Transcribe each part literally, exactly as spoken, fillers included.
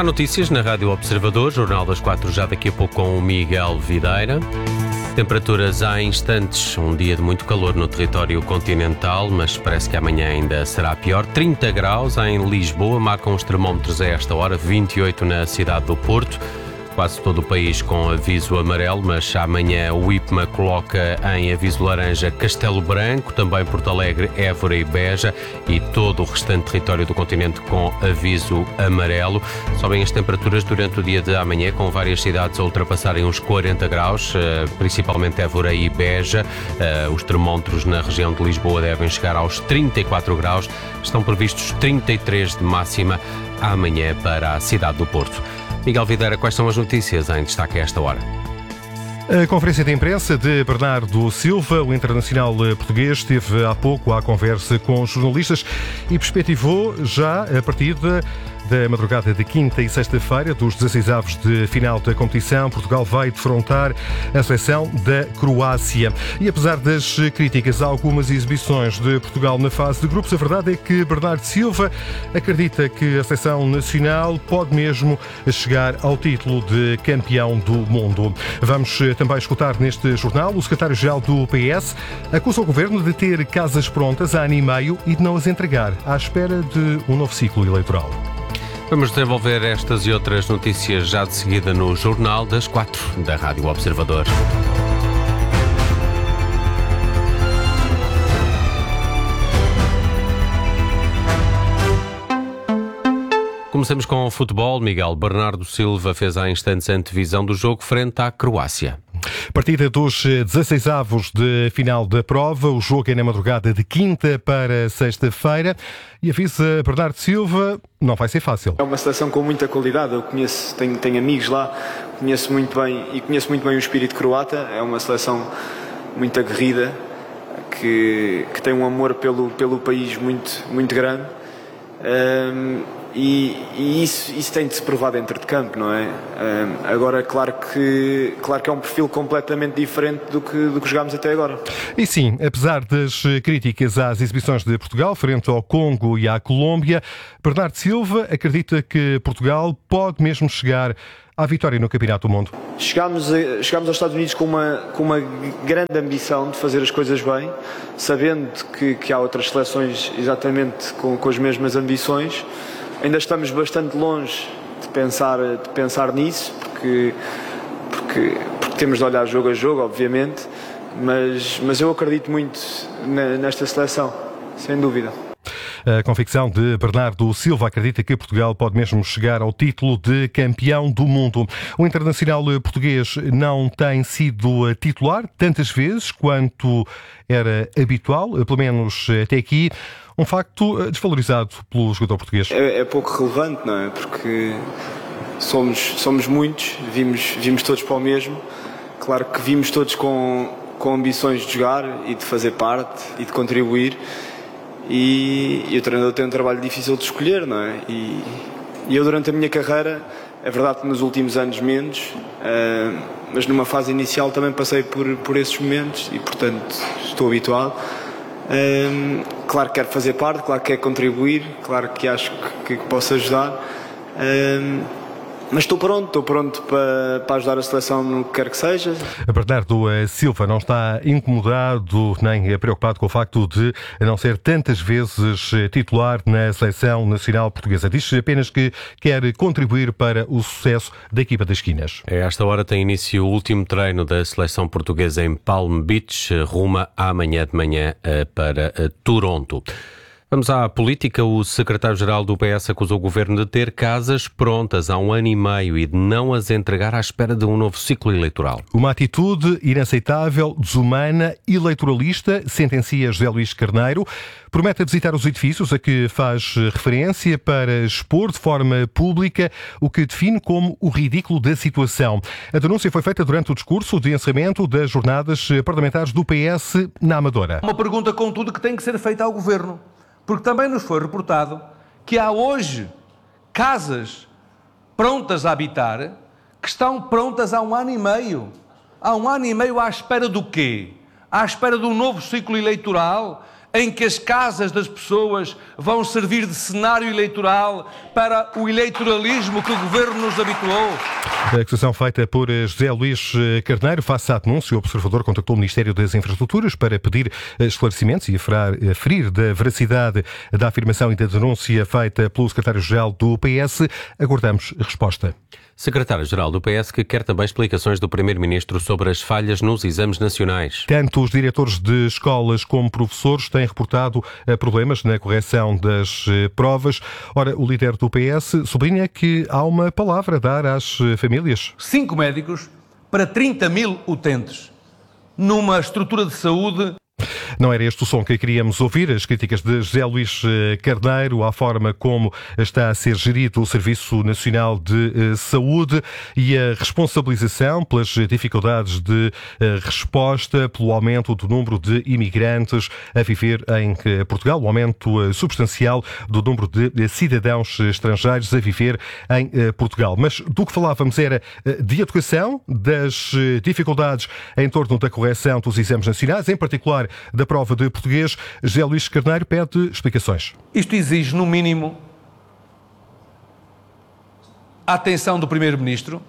Há notícias na Rádio Observador, Jornal das Quatro, já daqui a pouco com o Miguel Videira. Temperaturas há instantes, um dia de muito calor no território continental, mas parece que amanhã ainda será pior. trinta graus em Lisboa, marcam os termómetros a esta hora, vinte e oito na cidade do Porto. Quase todo o país com aviso amarelo, mas amanhã o IPMA coloca em aviso laranja Castelo Branco, também Porto Alegre, Évora e Beja, e todo o restante território do continente com aviso amarelo. Sobem as temperaturas durante o dia de amanhã, com várias cidades a ultrapassarem os quarenta graus, principalmente Évora e Beja. Os termómetros na região de Lisboa devem chegar aos trinta e quatro graus. Estão previstos trinta e três de máxima amanhã para a cidade do Porto. Miguel Videira, quais são as notícias em destaque a esta hora? A conferência de imprensa de Bernardo Silva, o internacional português, esteve há pouco à conversa com os jornalistas e perspectivou já a partida da madrugada de quinta e sexta-feira dos dezasseis avos de final da competição. Portugal vai defrontar a seleção da Croácia. E apesar das críticas a algumas exibições de Portugal na fase de grupos, a verdade é que Bernardo Silva acredita que a seleção nacional pode mesmo chegar ao título de campeão do mundo. Vamos também escutar neste jornal o secretário-geral do P S acusa o governo de ter casas prontas há ano e meio e de não as entregar, à espera de um novo ciclo eleitoral. Vamos desenvolver estas e outras notícias já de seguida no Jornal das Quatro, da Rádio Observador. Começamos com o futebol. Miguel, Bernardo Silva fez há instantes a antevisão do jogo frente à Croácia. Partida dos dezasseis avos de final da prova. O jogo é na madrugada de quinta para sexta-feira e avisa Bernardo Silva, não vai ser fácil. É uma seleção com muita qualidade. Eu conheço, tenho, tenho amigos lá, conheço muito bem e conheço muito bem o espírito croata. É uma seleção muito aguerrida, que, que tem um amor pelo, pelo país muito, muito grande. Um, E, e isso, isso tem de se provar dentro de campo, não é? Um, agora, claro que, claro que é um perfil completamente diferente do que, do que jogámos até agora. E sim, apesar das críticas às exibições de Portugal frente ao Congo e à Colômbia, Bernardo Silva acredita que Portugal pode mesmo chegar à vitória no Campeonato do Mundo. Chegámos, a, chegámos aos Estados Unidos com uma, com uma grande ambição de fazer as coisas bem, sabendo que, que há outras seleções exatamente com, com as mesmas ambições. Ainda estamos bastante longe de pensar, de pensar nisso, porque, porque, porque temos de olhar jogo a jogo, obviamente, mas, mas eu acredito muito nesta seleção, sem dúvida. A convicção de Bernardo Silva acredita que Portugal pode mesmo chegar ao título de campeão do mundo. O internacional português não tem sido titular tantas vezes quanto era habitual, pelo menos até aqui. Um facto desvalorizado pelo jogador português. É, é pouco relevante, não é? Porque somos, somos muitos, vimos, vimos todos para o mesmo. Claro que vimos todos com, com ambições de jogar e de fazer parte e de contribuir. E, e o treinador tem um trabalho difícil de escolher, não é? E, e eu, durante a minha carreira, é verdade que nos últimos anos menos, uh, mas numa fase inicial também passei por, por esses momentos e, portanto, estou habituado. Um, claro que quero fazer parte, claro que quero contribuir, claro que acho que, que posso ajudar, um, mas estou pronto, estou pronto para, para ajudar a seleção no que quer que seja. Bernardo Silva não está incomodado nem preocupado com o facto de não ser tantas vezes titular na seleção nacional portuguesa. Diz apenas que quer contribuir para o sucesso da equipa das esquinas. A esta hora tem início o último treino da seleção portuguesa em Palm Beach, ruma amanhã de manhã para Toronto. Vamos à política. O secretário-geral do P S acusou o governo de ter casas prontas há um ano e meio e de não as entregar à espera de um novo ciclo eleitoral. Uma atitude inaceitável, desumana, eleitoralista, sentencia José Luís Carneiro. Promete visitar os edifícios a que faz referência para expor de forma pública o que define como o ridículo da situação. A denúncia foi feita durante o discurso de encerramento das jornadas parlamentares do P S na Amadora. Uma pergunta, contudo, que tem que ser feita ao governo. Porque também nos foi reportado que há hoje casas prontas a habitar que estão prontas há um ano e meio. Há um ano e meio à espera do quê? À espera de um novo ciclo eleitoral, em que as casas das pessoas vão servir de cenário eleitoral para o eleitoralismo que o Governo nos habituou? A acusação feita por José Luís Carneiro face à denúncia, o Observador contactou o Ministério das Infraestruturas para pedir esclarecimentos e aferir da veracidade da afirmação e da denúncia feita pelo secretário-geral do P S. Aguardamos resposta. Secretário-Geral do P S que quer também explicações do Primeiro-Ministro sobre as falhas nos exames nacionais. Tanto os diretores de escolas como professores têm reportado problemas na correção das provas. Ora, o líder do P S sublinha que há uma palavra a dar às famílias. Cinco médicos para trinta mil utentes numa estrutura de saúde. Não era este o som que queríamos ouvir, as críticas de José Luís Carneiro à forma como está a ser gerido o Serviço Nacional de Saúde e a responsabilização pelas dificuldades de resposta, pelo aumento do número de imigrantes a viver em Portugal, o aumento substancial do número de cidadãos estrangeiros a viver em Portugal. Mas do que falávamos era de educação, das dificuldades em torno da correção dos exames nacionais, em particular da prova de português. José Luís Carneiro pede explicações. Isto exige, no mínimo, a atenção do Primeiro-Ministro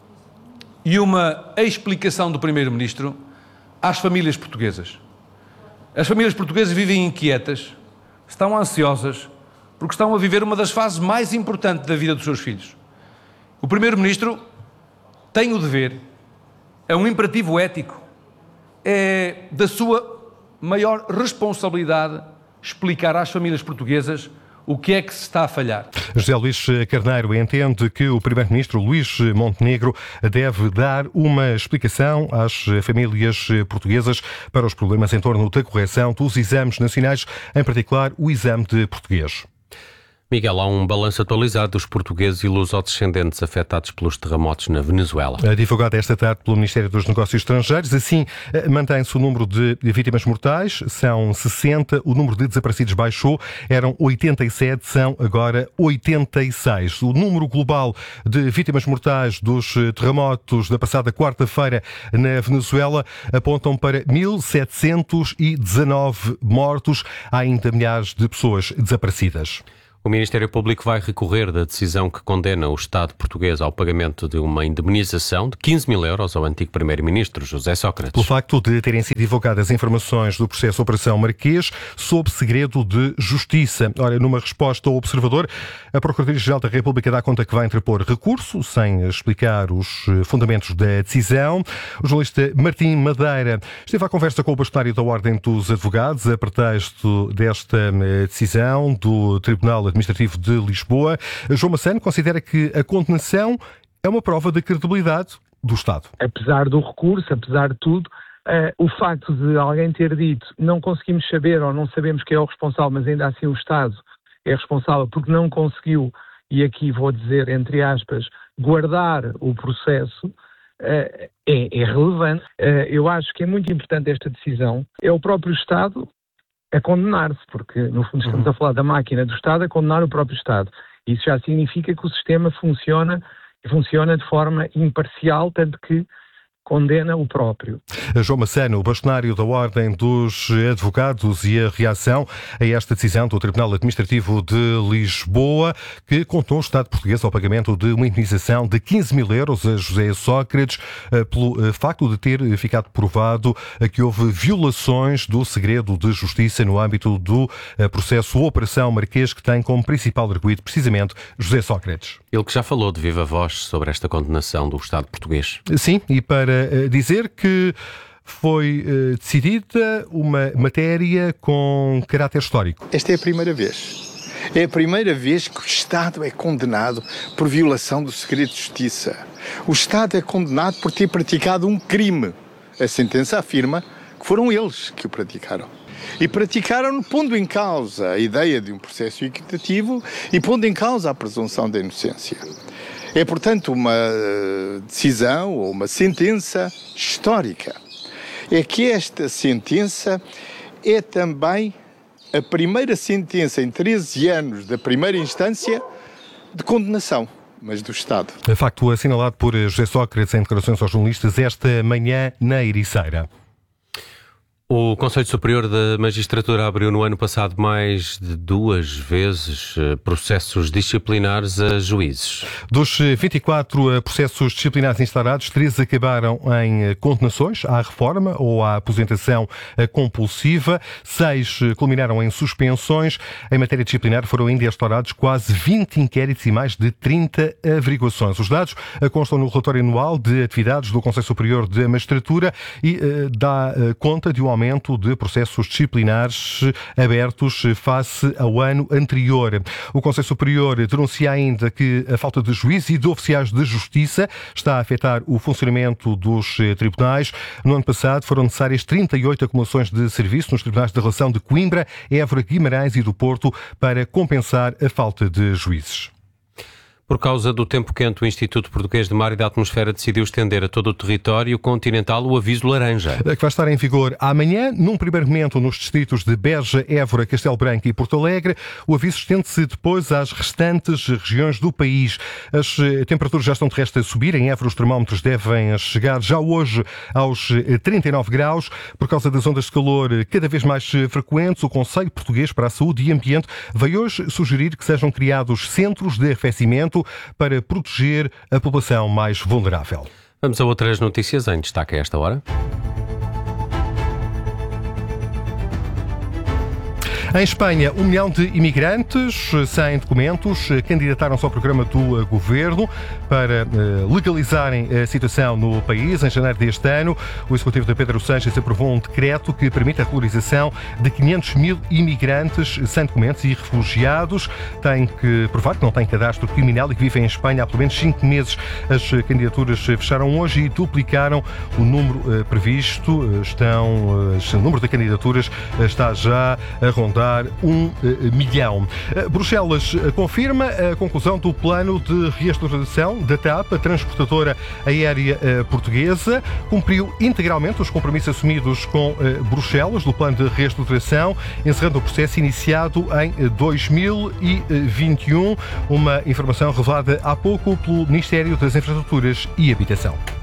e uma explicação do Primeiro-Ministro às famílias portuguesas. As famílias portuguesas vivem inquietas, estão ansiosas, porque estão a viver uma das fases mais importantes da vida dos seus filhos. O Primeiro-Ministro tem o dever, é um imperativo ético, é da sua maior responsabilidade explicar às famílias portuguesas o que é que se está a falhar. José Luís Carneiro entende que o Primeiro-Ministro Luís Montenegro deve dar uma explicação às famílias portuguesas para os problemas em torno da correção dos exames nacionais, em particular o exame de português. Miguel, há um balanço atualizado dos portugueses e lusodescendentes afetados pelos terremotos na Venezuela. Divulgado esta tarde pelo Ministério dos Negócios Estrangeiros. Assim, mantém-se o número de vítimas mortais, são sessenta. O número de desaparecidos baixou, eram oitenta e sete, são agora oitenta e seis. O número global de vítimas mortais dos terremotos da passada quarta-feira na Venezuela apontam para mil setecentos e dezanove mortos. Há ainda milhares de pessoas desaparecidas. O Ministério Público vai recorrer da decisão que condena o Estado português ao pagamento de uma indemnização de quinze mil euros ao antigo Primeiro-Ministro José Sócrates. Pelo facto de terem sido divulgadas informações do processo Operação Marquês sob segredo de justiça. Ora, numa resposta ao Observador, a Procuradoria-Geral da República dá conta que vai interpor recurso, sem explicar os fundamentos da decisão. O jornalista Martim Madeira esteve à conversa com o bastonário da Ordem dos Advogados a pretexto desta decisão do Tribunal Administrativo de Lisboa. João Massano considera que a condenação é uma prova de credibilidade do Estado. Apesar do recurso, apesar de tudo, uh, o facto de alguém ter dito não conseguimos saber ou não sabemos quem é o responsável, mas ainda assim o Estado é responsável porque não conseguiu, e aqui vou dizer entre aspas, guardar o processo, uh, é, é relevante. Uh, eu acho que é muito importante esta decisão. É o próprio Estado a condenar-se, porque no fundo estamos a falar da máquina do Estado a condenar o próprio Estado. Isso já significa que o sistema funciona, funciona de forma imparcial, tanto que condena o próprio. João Massano, bastonário da Ordem dos Advogados, e a reação a esta decisão do Tribunal Administrativo de Lisboa, que condenou o Estado português ao pagamento de uma indemnização de quinze mil euros a José Sócrates pelo facto de ter ficado provado que houve violações do segredo de justiça no âmbito do processo Operação Marquês, que tem como principal arguido precisamente José Sócrates. Ele que já falou de viva voz sobre esta condenação do Estado português. Sim, e para dizer que foi uh, decidida uma matéria com caráter histórico. Esta é a primeira vez. É a primeira vez que o Estado é condenado por violação do segredo de justiça. O Estado é condenado por ter praticado um crime. A sentença afirma que foram eles que o praticaram. E praticaram pondo em causa a ideia de um processo equitativo e pondo em causa a presunção da inocência. É, portanto, uma decisão ou uma sentença histórica. É que esta sentença é também a primeira sentença em treze anos da primeira instância de condenação, mas do Estado. Facto assinalado por José Sócrates em declarações aos jornalistas esta manhã na Ericeira. O Conselho Superior da Magistratura abriu no ano passado mais de duas vezes processos disciplinares a juízes. Dos vinte e quatro processos disciplinares instaurados, treze acabaram em condenações à reforma ou à aposentação compulsiva, seis culminaram em suspensões. Em matéria disciplinar foram ainda instaurados quase vinte inquéritos e mais de trinta averiguações. Os dados constam no relatório anual de atividades do Conselho Superior da Magistratura e uh, dá uh, conta de um aumento de processos disciplinares abertos face ao ano anterior. O Conselho Superior denuncia ainda que a falta de juízes e de oficiais de justiça está a afetar o funcionamento dos tribunais. No ano passado foram necessárias trinta e oito acumulações de serviço nos tribunais de relação de Coimbra, Évora, Guimarães e do Porto para compensar a falta de juízes. Por causa do tempo quente, o Instituto Português de Mar e da Atmosfera decidiu estender a todo o território continental o aviso laranja. Que vai estar em vigor amanhã, num primeiro momento nos distritos de Beja, Évora, Castelo Branco e Porto Alegre. O aviso estende-se depois às restantes regiões do país. As temperaturas já estão de resto a subir. Em Évora os termómetros devem chegar já hoje aos trinta e nove graus. Por causa das ondas de calor cada vez mais frequentes, o Conselho Português para a Saúde e Ambiente vai hoje sugerir que sejam criados centros de arrefecimento para proteger a população mais vulnerável. Vamos a outras notícias em destaque a esta hora. Em Espanha, um milhão de imigrantes sem documentos candidataram-se ao programa do governo para legalizarem a situação no país. Em janeiro deste ano, o executivo de Pedro Sánchez aprovou um decreto que permite a regularização de quinhentos mil imigrantes sem documentos e refugiados. Têm que provar que não têm cadastro criminal e que vivem em Espanha há pelo menos cinco meses. As candidaturas fecharam hoje e duplicaram o número previsto. Estão, o número de candidaturas está já a rondar um milhão. Bruxelas confirma a conclusão do plano de reestruturação da TAP, a transportadora aérea portuguesa. Cumpriu integralmente os compromissos assumidos com Bruxelas do plano de reestruturação, encerrando o processo iniciado em dois mil e vinte e um. Uma informação revelada há pouco pelo Ministério das Infraestruturas e Habitação.